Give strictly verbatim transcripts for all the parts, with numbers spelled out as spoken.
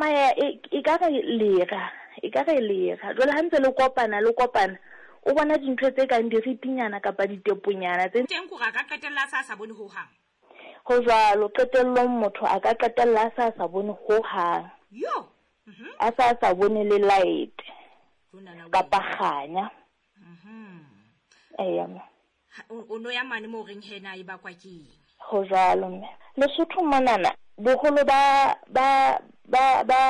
tsamaya e ka re lera e ka re lera jole ha ntse le kopana le kopana o bona dintho tse kang diritinyana kapa diteponyana tse teng go ga ka qetella sa sa bone ho hang go jalo qetellong motho a ka qetella sa sa bone ho hang yo mhm a sa sa bone le light kapa ganya mhm eya o no ya mane mo reng hena e ba kwa ke go jalo mme le sotho monana bogolo ba ba ba ba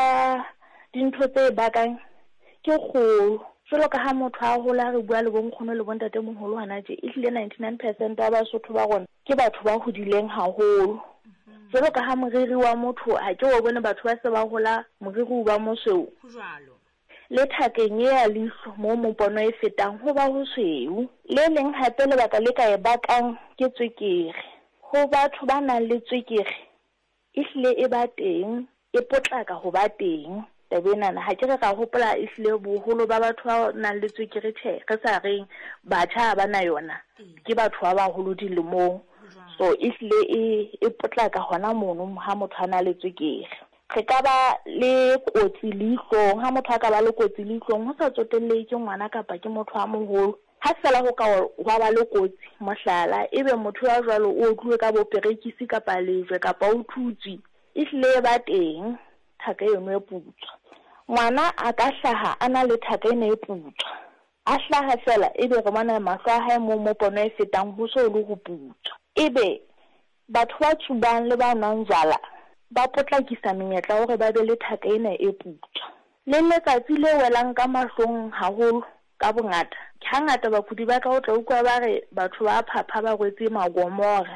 dintho tse bakang ke go jolo ka ha motho a hola re bua le bonkgono le bontate moholo hana je e hlile ninety-nine percent ba Basotho ba rona ke batho ba hodileng haholo jolo ka ha moriri wa motho ha ke o bone batho ba se ba hola moriri o ba mosweu go jalo le thakeng ya leihlo mo mopono e fetang ho ba ho sweu le leng hape le baka le ka e bakang ke tswekere ho batho ba nang le tswekere e hlile e ba teng e potlaka ho ba teng tabenana ha ke re ka hopola e hlile boholo ba batho ba nang le tswekere the re sa reng batjha ba na yona ke batho ba baholo dilemong so e hlile e e potlaka hona mono ha motho ana le tswekere re ka ba le kotsi leihlong ha motho a ka ba le kotsi leihlong ho sa tsotelle ke ngwana kapa ke motho a moholo ha fela go ka wa ba le kotsi mohlala ebe motho ya jwalo o tluwe ka boperekisi kapa lejwe kapa o thutswi e hlile ba teng thaka eno e putswa ngwana a ka hlaha ana le thaka eno e putswa a hlaha fela ebe re bona mahlo a hae mo mopono e fetang ho so le go putswa ebe batho ba tsubang le ba nwang jwala ba potlakisa menyetla hore ba be le thaka ena e putswa le letsatsi le welang ka mahlong haholo ka bongata hangata bakudi ba ka o tla ukwa ba re batho ba phapha ba rwetse magomora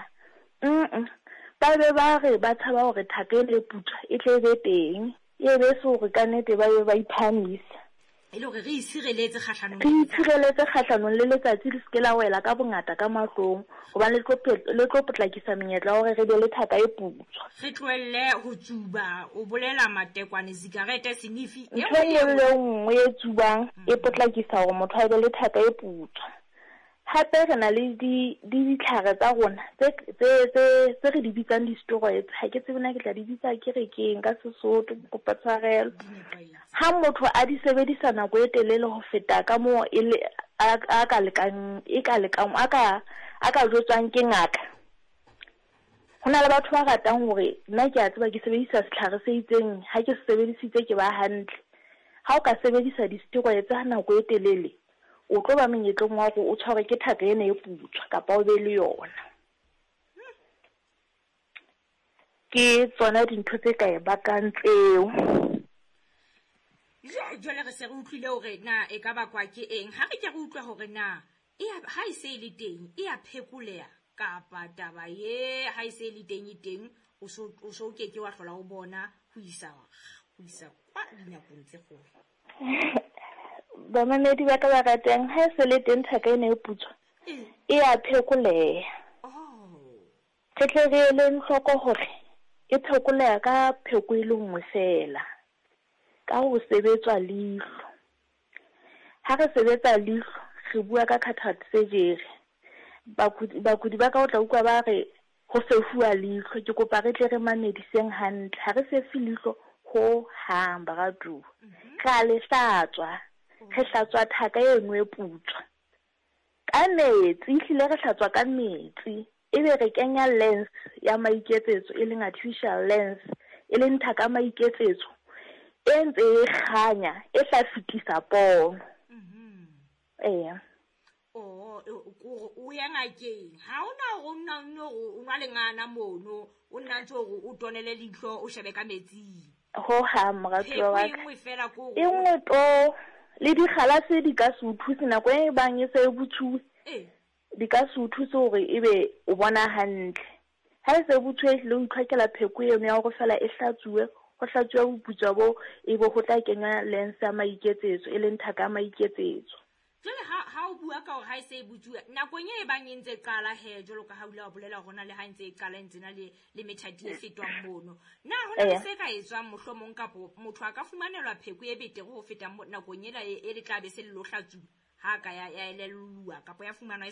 mm ba be ba re ba tshaba hore thaka e putswa e tle be teng e be se hore ka nnete ba be ba iphamisa e le hore re itshireletse kgahlanong re itshireletse kgahlanong le letsatsi le se la wela ka bongata ka mahlong goba le tlo le tlo potlakisa menyetla hore re be le thaka e putswa re tlohelle ho tsuba o bolela matekwane sigarete senifi e le nngwe e tsubang e potlakisa hore motho a be le thaka e putswa hape re na le di ditlhare tsa rona tse tse tse re di bitsang di-steroids ha ke tsebena ke tla di bitsa ke re keng ka Sesotho kopa tshwarelo ha motho a di sebedisa nako e telele ho feta ka mo e le a ka lekang e ka lekang a ka a ka jotswang ke ngaka hona le batho ba ratang hore nna ke a tseba ke sebedisa setlhare se itseng ha ke se sebedisitse ke ba hantle ha o ka sebedisa di-steroids ha nako e telele o tlo ba menyetlong wa go o tshware ke thaka ena e putswa kapa o be le yona ke tsona dintho tse ka e bakang tseo jwale re se re utlwile hore na e ka bakwa ke eng ha re ke re utlwa hore na e ha e se le teng e a phekoleha kapa taba ye ha e se le teng e teng o so o so ke ke wa hlola o bona ho isa ho isa kwa dinakong tse kgolo ba mamedi ba ka ba ratang ha se le teng thaka ena e putswa e a phekoleha re tle re le nhloko hore e phekoleha ka pheko e le nngwe fela ka ho sebetswa leihlo ha re sebetsa leihlo re bua ka cataract surgery bakudi bakudi ba ka o tla ukwa ba re ho fefuwa leihlo ke kopa re tle re mamediseng hantle ha re se leihlo ho hamba ga tu ka le hlatswa re hlatswa thaka e nngwe e putswa ka metsi hlile re hlatswa ka metsi ebe re kenya lens ya maiketsetso e leng artificial lens e leng thaka maiketsetso e ntse e khanya e tla fitisa pono eh o o ya ngakeng ha ona go nna no o nwa lengana mono o nna ntse o tonele leihlo o shebe ka metsi ho ha moratwa wa ka e nngwe to le di khalase di ka se uthuse nako e bang e se e butsu eh di ka se uthuse hore ebe o bona hantle ha e se butsu e le o itlhakela pheko eno ya go fela e hlatsuwe go hlatsuwa boputswa bo e bo go tla kenya lens ya maiketsetso e leng thaka maiketsetso jole ha ha o bua ka hore ha e se e butsuwa nako nye e bang entse qala he jolo ka ha o la bolela gona le ha ntse e qala ntse na le le methati e fetwang mono na hona le se ka etswang mohlomong kapo motho a ka fumanelwa pheko e betere go feta nako nyela e le tla be se le lo hlatsuwa ha ka ya ya elelwa kapo ya fumanwa